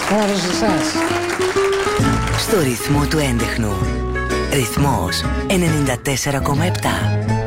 Μπράβο σε εσάς. Στο ρυθμό του έντεχνου. Ρυθμός 94,7.